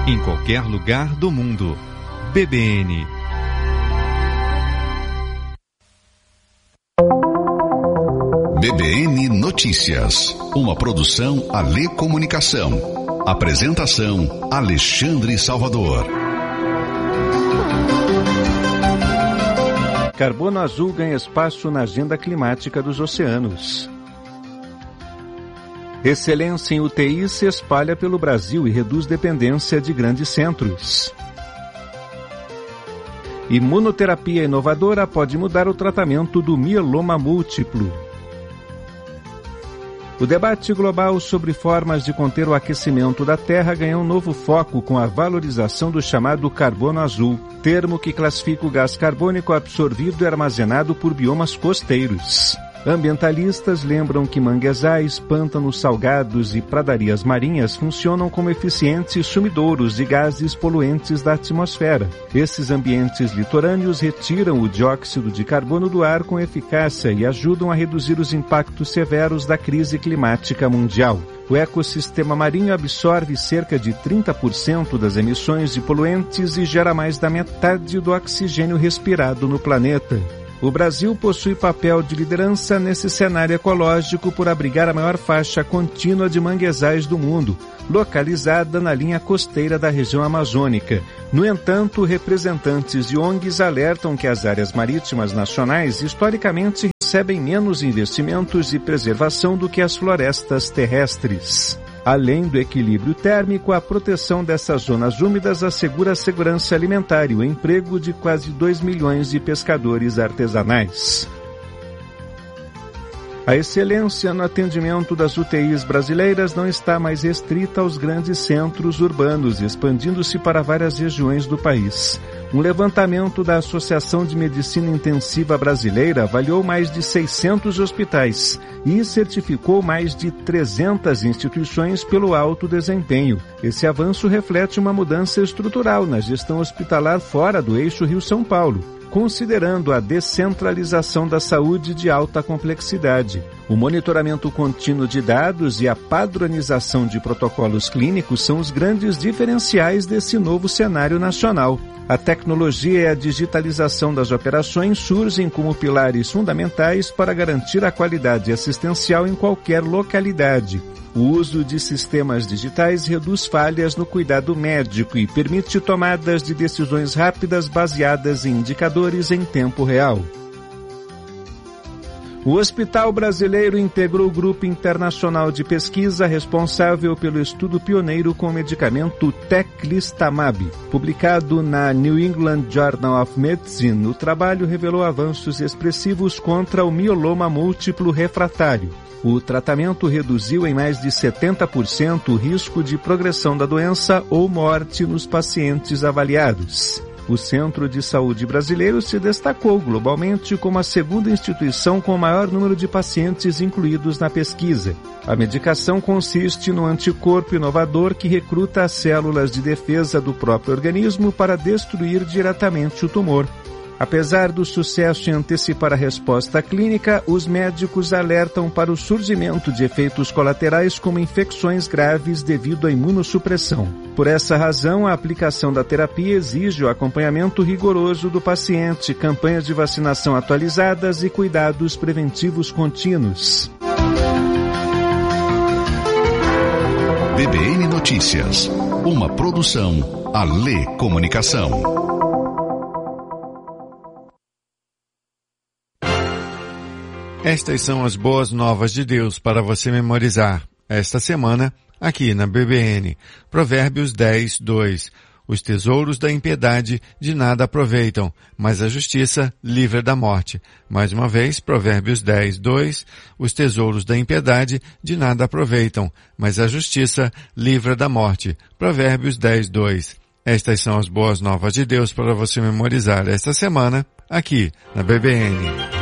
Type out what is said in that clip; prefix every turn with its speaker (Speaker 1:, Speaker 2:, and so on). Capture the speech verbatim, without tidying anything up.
Speaker 1: em qualquer lugar do mundo. B B N.
Speaker 2: B B N Notícias, uma produção Alê Comunicação. Apresentação Alexandre Salvador.
Speaker 3: Carbono azul ganha espaço na agenda climática dos oceanos. Excelência em U T I se espalha pelo Brasil e reduz dependência de grandes centros. Imunoterapia inovadora pode mudar o tratamento do mieloma múltiplo. O debate global sobre formas de conter o aquecimento da Terra ganhou um novo foco com a valorização do chamado carbono azul, termo que classifica o gás carbônico absorvido e armazenado por biomas costeiros. Ambientalistas lembram que manguezais, pântanos salgados e pradarias marinhas funcionam como eficientes sumidouros de gases poluentes da atmosfera. Esses ambientes litorâneos retiram o dióxido de carbono do ar com eficácia e ajudam a reduzir os impactos severos da crise climática mundial. O ecossistema marinho absorve cerca de trinta por cento das emissões de poluentes e gera mais da metade do oxigênio respirado no planeta. O Brasil possui papel de liderança nesse cenário ecológico por abrigar a maior faixa contínua de manguezais do mundo, localizada na linha costeira da região amazônica. No entanto, representantes de O N Gs alertam que as áreas marítimas nacionais historicamente recebem menos investimentos de preservação do que as florestas terrestres. Além do equilíbrio térmico, a proteção dessas zonas úmidas assegura a segurança alimentar e o emprego de quase dois milhões de pescadores artesanais. A excelência no atendimento das U T Is brasileiras não está mais restrita aos grandes centros urbanos, expandindo-se para várias regiões do país. Um levantamento da Associação de Medicina Intensiva Brasileira avaliou mais de seiscentos hospitais e certificou mais de trezentas instituições pelo alto desempenho. Esse avanço reflete uma mudança estrutural na gestão hospitalar fora do eixo Rio-São Paulo, considerando a descentralização da saúde de alta complexidade. O monitoramento contínuo de dados e a padronização de protocolos clínicos são os grandes diferenciais desse novo cenário nacional. A tecnologia e a digitalização das operações surgem como pilares fundamentais para garantir a qualidade assistencial em qualquer localidade. O uso de sistemas digitais reduz falhas no cuidado médico e permite tomadas de decisões rápidas baseadas em indicadores em tempo real. O Hospital Brasileiro integrou o grupo internacional de pesquisa responsável pelo estudo pioneiro com o medicamento Teclistamab. Publicado na New England Journal of Medicine, o trabalho revelou avanços expressivos contra o mieloma múltiplo refratário. O tratamento reduziu em mais de setenta por cento o risco de progressão da doença ou morte nos pacientes avaliados. O Centro de Saúde Brasileiro se destacou globalmente como a segunda instituição com o maior número de pacientes incluídos na pesquisa. A medicação consiste no anticorpo inovador que recruta as células de defesa do próprio organismo para destruir diretamente o tumor. Apesar do sucesso em antecipar a resposta clínica, os médicos alertam para o surgimento de efeitos colaterais como infecções graves devido à imunossupressão. Por essa razão, a aplicação da terapia exige o acompanhamento rigoroso do paciente, campanhas de vacinação atualizadas e cuidados preventivos contínuos.
Speaker 2: B B N Notícias, uma produção Alê Comunicação.
Speaker 4: Estas são as boas novas de Deus para você memorizar esta semana aqui na B B N. Provérbios dez, dois. Os tesouros da impiedade de nada aproveitam, mas a justiça livra da morte. Mais uma vez, Provérbios dez, dois. Os tesouros da impiedade de nada aproveitam, mas a justiça livra da morte. Provérbios dez, dois. Estas são as boas novas de Deus para você memorizar esta semana aqui na B B N.